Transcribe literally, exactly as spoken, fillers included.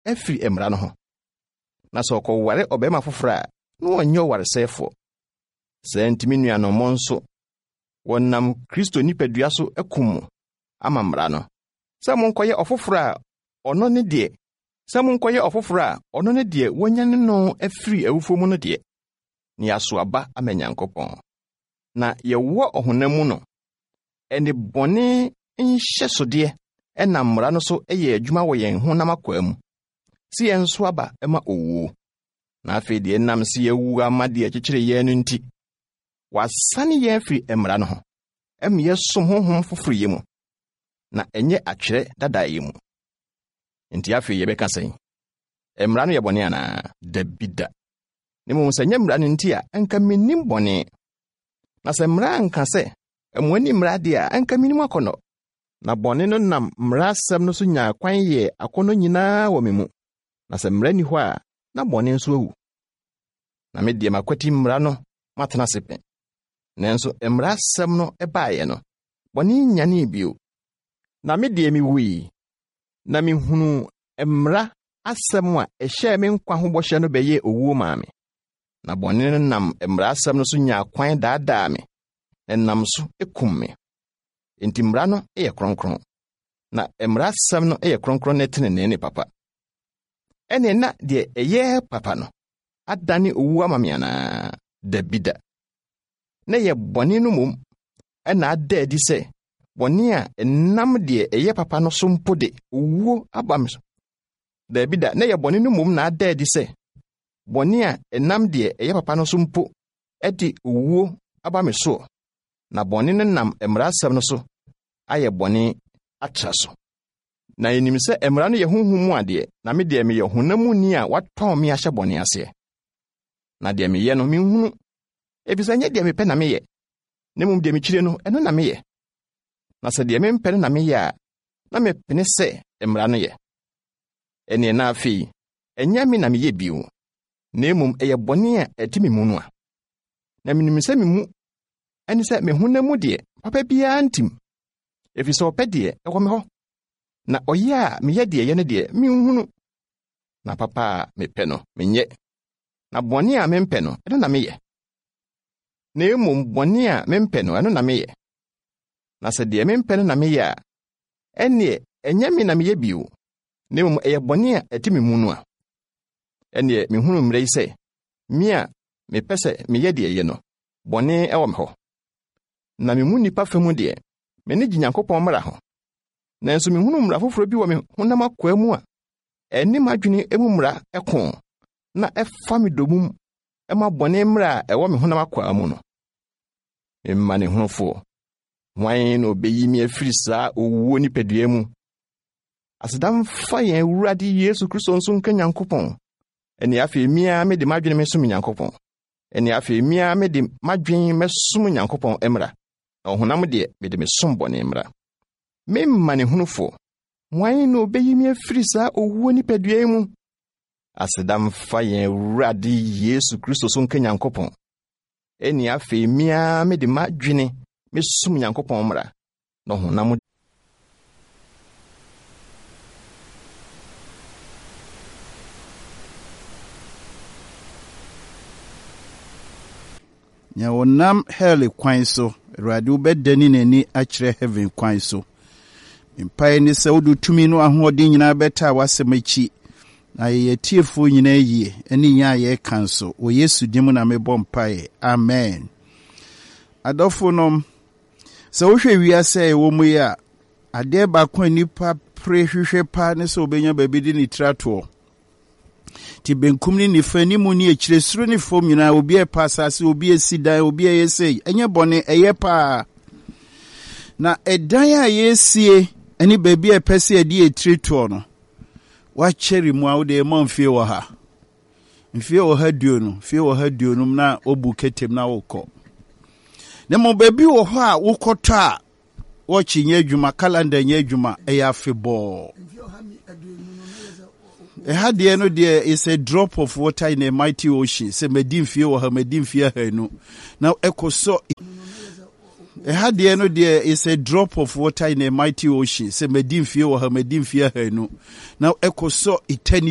afiri emra no ho na so ko ware obema foforo a no onyo ware sefo se ntimi nuanom mo nso wonnam Kristo nipadua so akum ama mra no se mo nkoye ofoforo a ono ne de se mo nkoye ofoforo a ono ne de wonyane no afiri awufo mu no de ni aso aba amanyankopon na yewo ohonamu no ene bone nhye sode e na mra no so eye adwuma wo yen honam akwam si yen so aba ema owu na afi de nam si yewu amade akekere ye no nti wasane ye afiri emra no ho em ye som honhom foforo ye mu na enye atwere dada ye mu nti afi ye beka sen emra no ye bone ana da bida ne mu sanye mra no nti a anka minim bone na se mra anka se emwani mra dia anka minim akono na bone no nam mra sem no so nya kwan ye akono nyina wo memu na se mra ni ho a na bone nso awu na me de makwati mra no matena sepe nenso mra sem no ebaaye no bone nyane bio na me de mi wi na me hunu mra asem a ehye me nkwa ho bohye no beye owu maame na bone no nam mra asem no so nya kwan daadaa me nam so ekum me enti mra no eye kronkron na mra asem no eye kronkron ne tenene ne papa ene na de eye papa no adane owu amame na dabida na ye bone no mum ena ada edi se bone a enam de eye papa no so mpode owu abam so dabida na ye bone no mum na ada edi se bone a enam de eye papa no so mpo edi owu abam so na bone no nam emra asem no so aye bone atra so na enim se emra no ye honhum ade na me de me ye honamu ni a waton me ahye bone ase na de me ye no me hunu ebisa nya de me pe na me ye ne mum de me kire no eno na me ye na se de me mpe na me ye a na me pene se emra no ye ene na afi enya me na me ye biu na mum eye bone a etimi mu no a na menim se me mu eni se me honamu de papa bia antim efise opede e wo me ho na oye a me ye de ye ne de me hunu na papa me pe no me nye na bone a me mpe no eno na me ye na emum bone a me mpe no eno na me ye na se de me mpe no na me ye a ene enya me na me ye biu na emum eye bone a etimi mu no a ene me hunu mre ise me a me pese me ye de ye no bone e wo me ho na me mu nipa famu de me ne ginyankopon mra ho nanso me hunu mra foforo bi wo me honam akwa mu a eni madwene emu mra ekon na efa me domum ema bone mra e wo me honam akwa mu no emma ne hunfo wan no beyi mi afiri saa owo ni pedua mu asedam fa yen wurade Yesu Kristo nso nka nyankopon eni afi mia me de madwene me sum nyankopon eni afi mia me de madwene me sum nyankopon emra honam de me de me sum bone emra me mane hunfo wan no beyi mi afiri saa owo ni pedua mu asedam fa yen wurade Yesu Kristo so nka nyankopon eni afi mia me de madwene me sum nyankopon mra no honam nya wonam hell kwan so Awurade ubedani nani akire heaven kwan so mpai ni se wodu tumi no ahode nyina beta wasemachi na ye tiefo nyina yie eni nya ye kanso o Yesu dimu na mebɔ mpai amen adofo nom se wo hwe wiase wo mu ya ade ba kwa nipa pre hwehwe pa ne se obenya babi di ni trato ti benkum ni nifa ni mu ni akire suro ni fom nyina obi e pa asase obi esida obi e yesei enye bone eye pa na edan a yesie eni baby e pese edi etreto no wa cheri mu a wo de ma mfie wo ha mfie wo ha duo no mfie wo ha duo no na obu ketem na wokọ ne mo baby wo ho a wokọtọ a wo chinye adwuma calendar nya adwuma e ya febo e had the no there is a drop of water in a mighty ocean say medim fie wo ha medim fie ha no now ekoso e had the no there is a drop of water in a mighty ocean say medim fie wo ha medim fie ha no now ekoso eternity